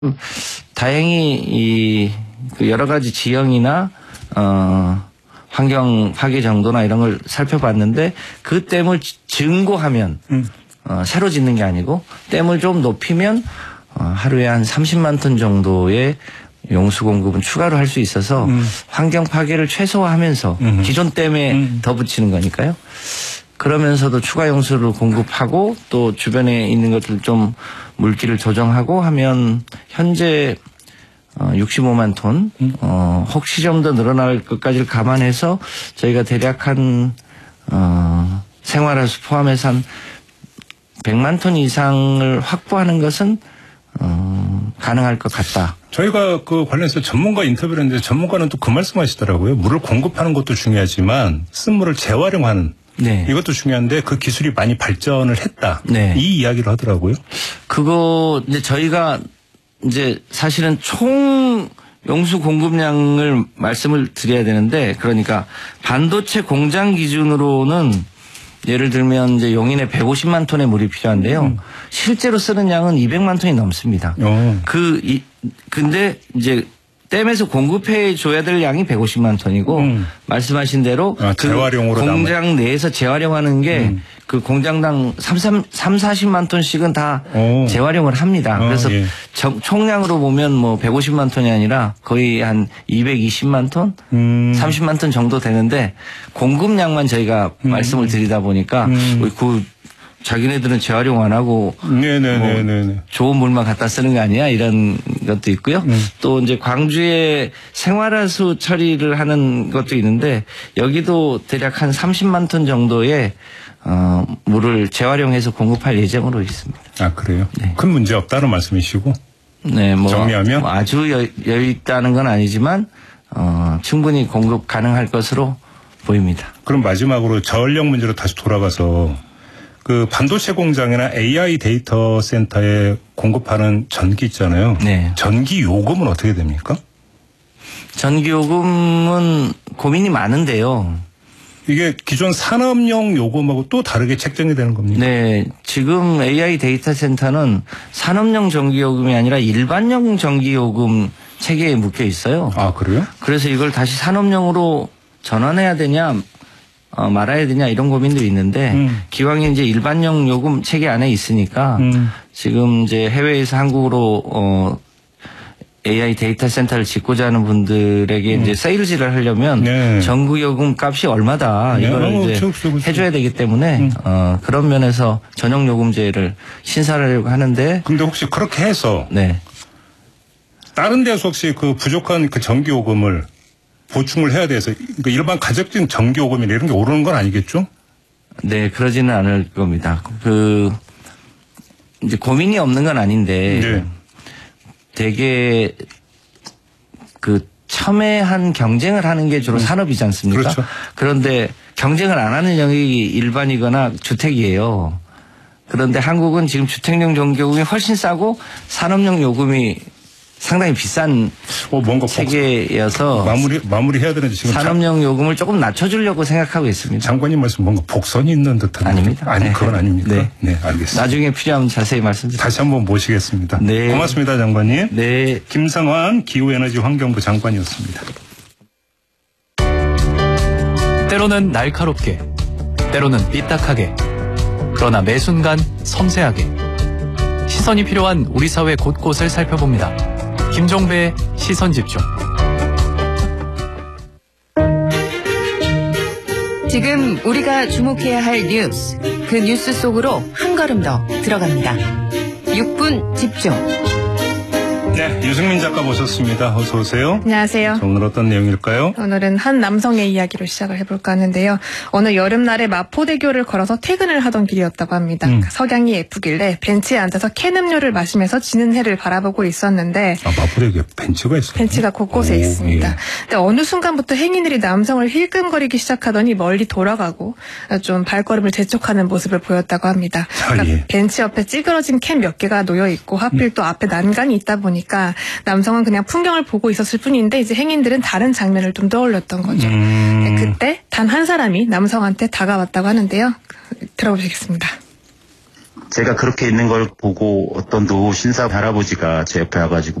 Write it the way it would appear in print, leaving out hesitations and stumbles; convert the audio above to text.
다행히 그 여러 가지 지형이나 환경 파괴 정도나 이런 걸 살펴봤는데 그 댐을 증고하면 새로 짓는 게 아니고 댐을 좀 높이면 하루에 한 30만 톤 정도의 용수 공급은 추가로 할 수 있어서 환경 파괴를 최소화하면서 기존 댐에 더 붙이는 거니까요. 그러면서도 추가 용수를 공급하고 또 주변에 있는 것들 좀 물기를 조정하고 하면 현재 65만 톤, 혹시 좀 더 늘어날 것까지를 감안해서 저희가 대략 한 생활하수 포함해서 한 100만 톤 이상을 확보하는 것은 가능할 것 같다. 저희가 그 관련해서 전문가 인터뷰를 했는데 전문가는 또 그 말씀하시더라고요. 물을 공급하는 것도 중요하지만 쓴 물을 재활용하는 네. 이것도 중요한데 그 기술이 많이 발전을 했다. 네. 이 이야기를 하더라고요. 그거 이제 저희가 이제 사실은 총 용수 공급량을 말씀을 드려야 되는데 그러니까 반도체 공장 기준으로는 예를 들면 이제 용인에 150만 톤의 물이 필요한데요. 실제로 쓰는 양은 200만 톤이 넘습니다. 근데 이제 댐에서 공급해 줘야 될 양이 150만 톤이고 말씀하신 대로 그 재활용으로 공장 내에서 재활용하는 게 그 공장당 40만 톤씩은 다 재활용을 합니다. 그래서 예. 총량으로 보면 뭐 150만 톤이 아니라 거의 한 220만 톤, 30만 톤 정도 되는데 공급량만 저희가 말씀을 드리다 보니까 그 자기네들은 재활용 안 하고 뭐 좋은 물만 갖다 쓰는 거 아니야 이런 것도 있고요. 또 이제 광주에 생활하수 처리를 하는 것도 있는데 여기도 대략 한 30만 톤 정도의 물을 재활용해서 공급할 예정으로 있습니다. 아 그래요? 네. 큰 문제 없다는 말씀이시고. 네, 뭐 정리하면 아주 여유 있다는 건 아니지만 충분히 공급 가능할 것으로 보입니다. 그럼 마지막으로 저전력 문제로 다시 돌아가서 그 반도체 공장이나 AI 데이터 센터에 공급하는 전기 있잖아요. 네. 전기 요금은 어떻게 됩니까? 전기 요금은 고민이 많은데요. 이게 기존 산업용 요금하고 또 다르게 책정이 되는 겁니까? 네. 지금 AI 데이터 센터는 산업용 전기 요금이 아니라 일반용 전기 요금 체계에 묶여 있어요. 아, 그래요? 그래서 이걸 다시 산업용으로 전환해야 되냐 말아야 되냐 이런 고민도 있는데 기왕에 이제 일반용 요금 체계 안에 있으니까 지금 이제 해외에서 한국으로 AI 데이터 센터를 짓고자 하는 분들에게 이제 세일즈를 하려면 네. 전기 요금 값이 얼마다 이걸 이제 해줘야 되기 때문에 그런 면에서 전용 요금제를 신설을 하려고 하는데. 근데 혹시 그렇게 해서 네. 다른 데서 혹시 그 부족한 그 전기 요금을 보충을 해야 돼서 그러니까 일반 가정적인 전기 요금이나 이런 게 오르는 건 아니겠죠? 네, 그러지는 않을 겁니다. 이제 고민이 없는 건 아닌데. 네. 되게 첨예한 경쟁을 하는 게 주로 산업이지 않습니까? 그렇죠. 그런데 경쟁을 안 하는 영역이 일반이거나 주택이에요. 그런데 한국은 지금 주택용 전기요금이 훨씬 싸고 산업용 요금이 상당히 비싼 뭔가 체계여서 마무리해야 되는데 지금 산업용 요금을 조금 낮춰주려고 생각하고 있습니다. 장관님 말씀 뭔가 복선이 있는 듯한 아닙니다. 아니 그건 아닙니까? 네. 네, 알겠습니다. 나중에 필요하면 자세히 말씀드리겠습니다. 다시 한번 모시겠습니다. 네. 고맙습니다, 장관님. 네. 김성환 기후에너지 환경부 장관이었습니다. 때로는 날카롭게, 때로는 삐딱하게, 그러나 매 순간 섬세하게 시선이 필요한 우리 사회 곳곳을 살펴봅니다. 김종배의 시선집중. 지금 우리가 주목해야 할 뉴스, 그 뉴스 속으로 한 걸음 더 들어갑니다. 6분 집중. 네, 유승민 작가 모셨습니다. 어서 오세요. 안녕하세요. 오늘 어떤 내용일까요? 오늘은 한 남성의 이야기로 시작을 해볼까 하는데요. 어느 여름날에 마포대교를 걸어서 퇴근을 하던 길이었다고 합니다. 석양이 예쁘길래 벤치에 앉아서 캔 음료를 마시면서 지는 해를 바라보고 있었는데 마포대교에 벤치가 있어요? 벤치가 곳곳에 있습니다. 예. 근데 어느 순간부터 행인들이 남성을 힐끔거리기 시작하더니 멀리 돌아가고 좀 발걸음을 재촉하는 모습을 보였다고 합니다. 그러니까 예. 벤치 옆에 찌그러진 캔 몇 개가 놓여 있고 하필 또 앞에 난간이 있다 보니까 남성은 그냥 풍경을 보고 있었을 뿐인데 이제 행인들은 다른 장면을 좀 떠올렸던 거죠. 그때 단 한 사람이 남성한테 다가왔다고 하는데요. 들어보시겠습니다. 제가 그렇게 있는 걸 보고 어떤 노후 신사 할아버지가 제 옆에 와가지고